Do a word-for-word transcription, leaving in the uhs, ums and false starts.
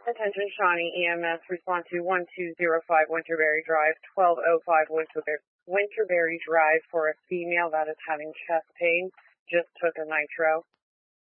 Attention Shawnee E M S, respond to one two zero five Winterberry Drive, twelve oh five Winterberry, Winterberry Drive for a female that is having chest pain, just took a nitro.